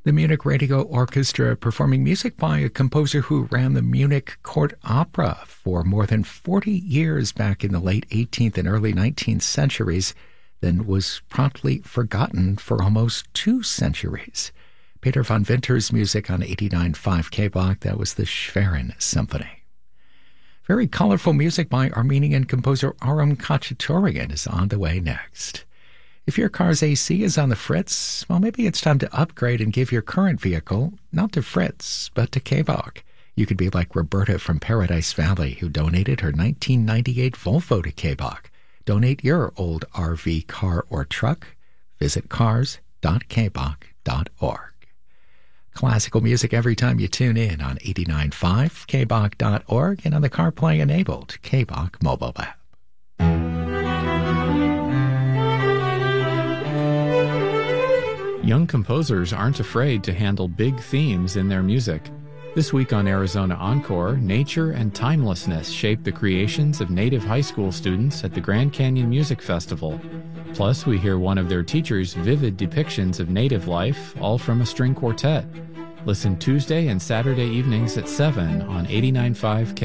The Munich Radio Orchestra performing music by a composer who ran the Munich Court Opera for more than 40 years back in the late 18th and early 19th centuries, then was promptly forgotten for almost 2 centuries. Peter von Winter's music on 89.5 KBach, that was the Schwerin Symphony. Very colorful music by Armenian composer Aram Khachaturian is on the way next. If your car's AC is on the fritz, well, maybe it's time to upgrade and give your current vehicle not to Fritz, but to KBach. You could be like Roberta from Paradise Valley, who donated her 1998 Volvo to KBach. Donate your old RV, car, or truck. Visit cars.kbach.org. Classical music every time you tune in on 89.5, kbach.org, and on the CarPlay-enabled KBach mobile app. Young composers aren't afraid to handle big themes in their music. This week on Arizona Encore, nature and timelessness shape the creations of Native high school students at the Grand Canyon Music Festival. Plus, we hear one of their teachers' vivid depictions of Native life, all from a string quartet. Listen Tuesday and Saturday evenings at 7 on 89.5